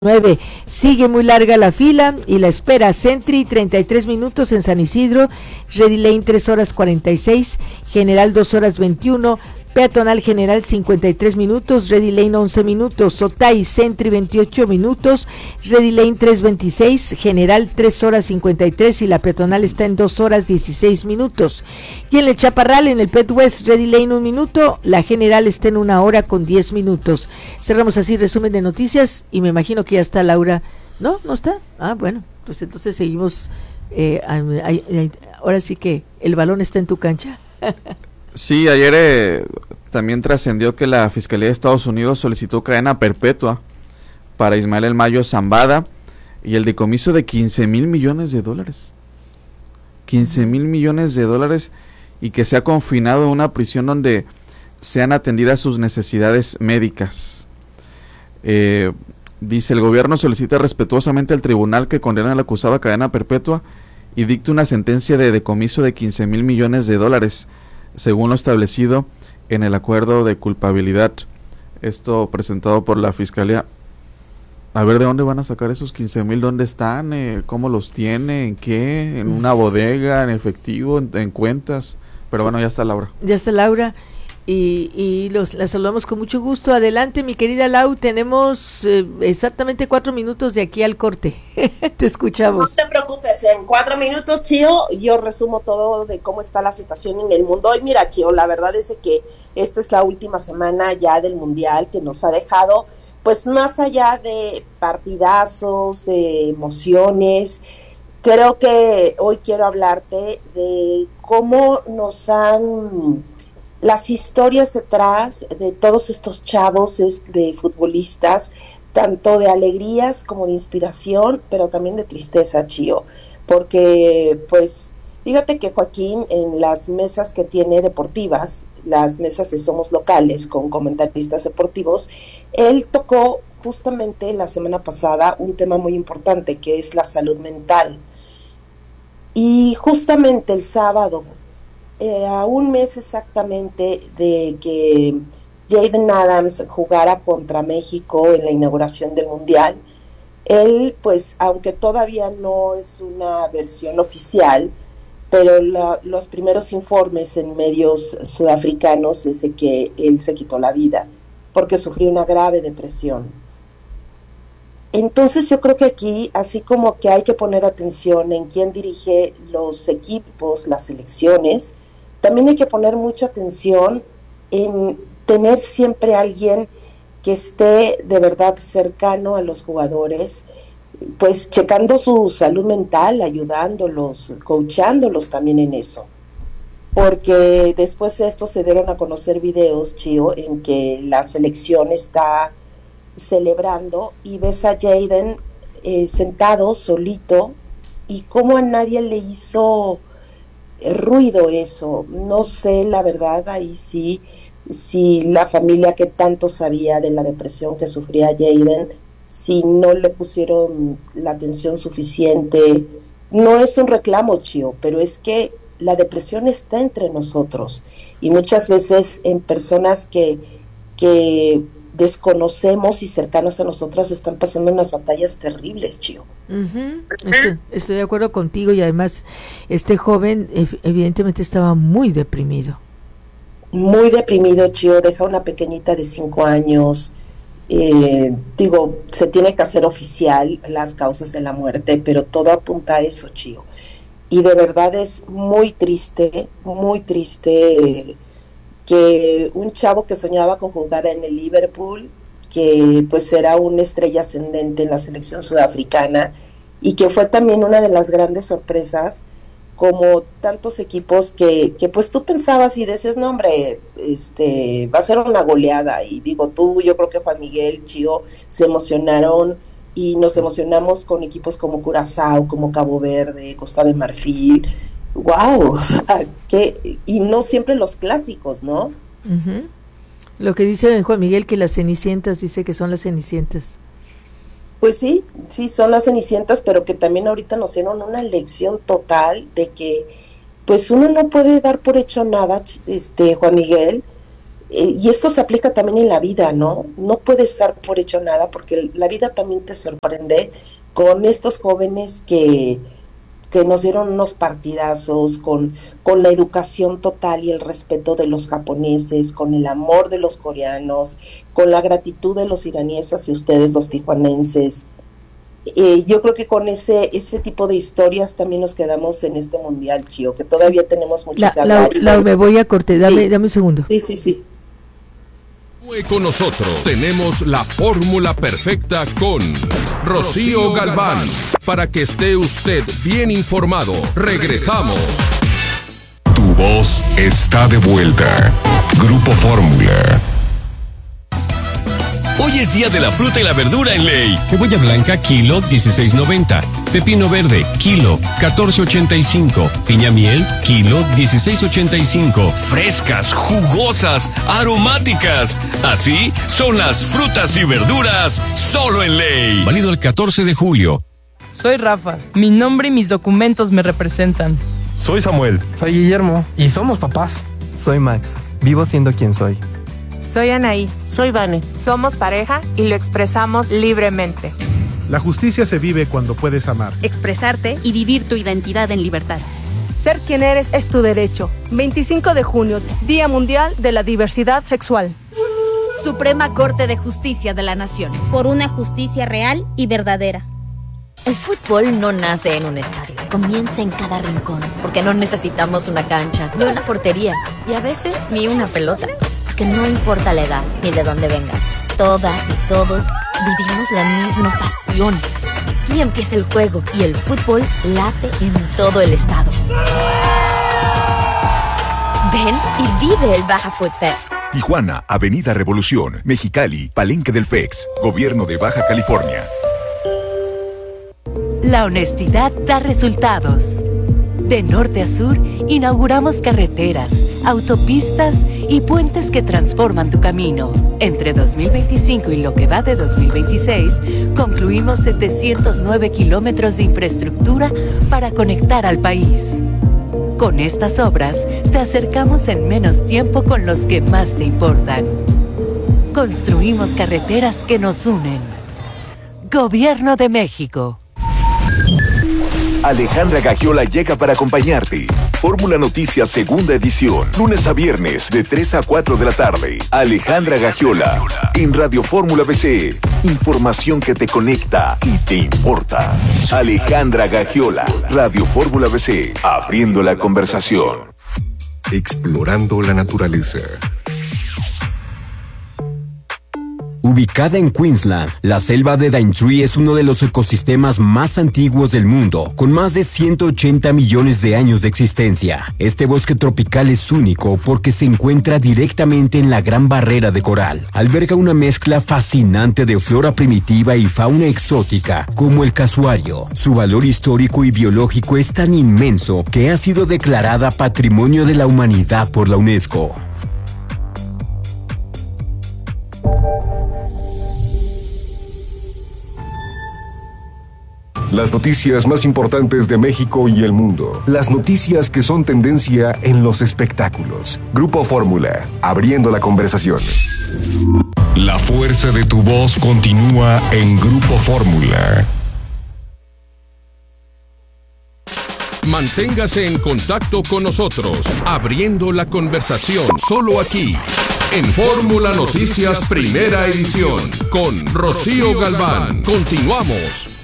9. Sigue muy larga la fila y la espera. Sentry 33 minutos en San Isidro, Ready Lane 3 horas 46, General 2 horas 21, Peatonal General 53 minutos, Ready Lane 11 minutos, Sotay Sentry 28 minutos, Ready Lane 3:26, General 3 horas 53 y la Peatonal está en 2 horas 16 minutos. Y en el Chaparral, en el Pet West, Ready Lane 1 minuto, la General está en 1 hora con 10 minutos. Cerramos así resumen de noticias y me imagino que ya está Laura. ¿No? ¿No está? Ah, bueno, pues entonces seguimos. Ahora sí que el balón está en tu cancha. Sí, ayer también trascendió que la Fiscalía de Estados Unidos solicitó cadena perpetua para Ismael El Mayo Zambada y el decomiso de $15 mil millones. $15 mil millones y que sea confinado en una prisión donde sean atendidas sus necesidades médicas. Dice, el gobierno solicita respetuosamente al tribunal que condena al acusado a cadena perpetua y dicte una sentencia de decomiso de $15 mil millones, según lo establecido en el acuerdo de culpabilidad. Esto presentado por la Fiscalía. A ver, ¿de dónde van a sacar esos 15 mil? ¿Dónde están? ¿Cómo los tiene? ¿En qué? ¿En una bodega? ¿En efectivo? ¿En cuentas? Pero bueno, ya está Laura. Ya está Laura. Y la saludamos con mucho gusto. Adelante, mi querida Lau, tenemos exactamente 4 minutos de aquí al corte. Te escuchamos. No te preocupes, en 4 minutos, Chío, yo resumo todo de cómo está la situación en el mundo. Y mira, Chío, la verdad es que esta es la última semana ya del Mundial que nos ha dejado, pues más allá de partidazos, de emociones, creo que hoy quiero hablarte de cómo nos han... las historias detrás de todos estos chavos de futbolistas, tanto de alegrías como de inspiración, pero también de tristeza, Chío, porque pues fíjate que Joaquín en las mesas que tiene deportivas, las mesas de Somos Locales con comentaristas deportivos, él tocó justamente la semana pasada un tema muy importante que es la salud mental, y justamente el sábado, a un mes exactamente de que Jaden Adams jugara contra México en la inauguración del Mundial, él, pues, aunque todavía no es una versión oficial, pero los primeros informes en medios sudafricanos es de que él se quitó la vida porque sufrió una grave depresión. Entonces yo creo que aquí, así como que hay que poner atención en quién dirige los equipos, las selecciones, también hay que poner mucha atención en tener siempre a alguien que esté de verdad cercano a los jugadores, pues checando su salud mental, ayudándolos, coachándolos también en eso. Porque después de esto se dieron a conocer videos, Chío, en que la selección está celebrando y ves a Jaden sentado solito y cómo a nadie le hizo ruido eso. No sé, la verdad, ahí sí, si la familia que tanto sabía de la depresión que sufría Jaden, si no le pusieron la atención suficiente. No es un reclamo, Chío, pero es que la depresión está entre nosotros y muchas veces en personas que desconocemos y cercanas a nosotras están pasando unas batallas terribles, Chío. Estoy de acuerdo contigo y además este joven evidentemente estaba muy deprimido. Muy deprimido, Chío, deja una pequeñita de 5 años, se tiene que hacer oficial las causas de la muerte, pero todo apunta a eso, Chío. Y de verdad es muy triste que un chavo que soñaba con jugar en el Liverpool, que pues era una estrella ascendente en la selección sudafricana y que fue también una de las grandes sorpresas, como tantos equipos que pues tú pensabas y decías, no hombre, va a ser una goleada, y digo yo creo que Juan Miguel, Chío, se emocionaron y nos emocionamos con equipos como Curazao, como Cabo Verde, Costa de Marfil. Wow, o sea, y no siempre los clásicos, ¿no? Lo que dice Juan Miguel, que las cenicientas, dice que son las cenicientas. Pues sí, son las cenicientas, pero que también ahorita nos dieron una lección total de que pues uno no puede dar por hecho nada, Juan Miguel, y esto se aplica también en la vida, ¿no? No puedes dar por hecho nada, porque la vida también te sorprende con estos jóvenes que nos dieron unos partidazos, con la educación total y el respeto de los japoneses, con el amor de los coreanos, con la gratitud de los iraníes hacia ustedes, los tijuanenses. Yo creo que con ese tipo de historias también nos quedamos en este mundial, Chio, que todavía tenemos mucho que hablar. Me voy a cortar, dame un segundo. Sí. Con nosotros tenemos la fórmula perfecta con Rocío Galván, para que esté usted bien informado. Regresamos. Tu voz está de vuelta. Grupo Fórmula. Hoy es día de la fruta y la verdura en Ley. Cebolla blanca, kilo, 16.90. Pepino verde, kilo, 14.85. Piña miel, kilo, 16.85. Frescas, jugosas, aromáticas. Así son las frutas y verduras solo en Ley. Válido el 14 de julio. Soy Rafa. Mi nombre y mis documentos me representan. Soy Samuel. Soy Guillermo. Y somos papás. Soy Max. Vivo siendo quien soy. Soy Anaí. Soy Vane. Somos pareja y lo expresamos libremente. La justicia se vive cuando puedes amar, expresarte y vivir tu identidad en libertad. Ser quien eres es tu derecho. 25 de junio, Día Mundial de la Diversidad Sexual. Suprema Corte de Justicia de la Nación. Por una justicia real y verdadera. El fútbol no nace en un estadio, comienza en cada rincón, porque no necesitamos una cancha, ni una portería, y a veces ni una pelota. Que no importa la edad ni de dónde vengas, todas y todos vivimos la misma pasión. Aquí empieza el juego y el fútbol late en todo el estado. Ven y vive el Baja Food Fest. Tijuana, Avenida Revolución, Mexicali, Palenque del FEX, Gobierno de Baja California. La honestidad da resultados. De norte a sur, inauguramos carreteras, autopistas y puentes que transforman tu camino. Entre 2025 y lo que va de 2026, concluimos 709 kilómetros de infraestructura para conectar al país. Con estas obras, te acercamos en menos tiempo con los que más te importan. Construimos carreteras que nos unen. Gobierno de México. Alejandra Gagiola llega para acompañarte. Fórmula Noticias segunda edición, lunes a viernes de 3 a 4 de la tarde. Alejandra Gagiola en Radio Fórmula BC. Información que te conecta y te importa. Alejandra Gagiola, Radio Fórmula BC, abriendo la conversación. Explorando la naturaleza. Ubicada en Queensland, la selva de Daintree es uno de los ecosistemas más antiguos del mundo, con más de 180 millones de años de existencia. Este bosque tropical es único porque se encuentra directamente en la Gran Barrera de Coral. Alberga una mezcla fascinante de flora primitiva y fauna exótica, como el casuario. Su valor histórico y biológico es tan inmenso que ha sido declarada Patrimonio de la Humanidad por la UNESCO. Las noticias más importantes de México y el mundo. Las noticias que son tendencia en los espectáculos. Grupo Fórmula, abriendo la conversación. La fuerza de tu voz continúa en Grupo Fórmula. Manténgase en contacto con nosotros, abriendo la conversación solo aquí, en Fórmula Noticias Primera Edición, con Rocío Galván. Continuamos.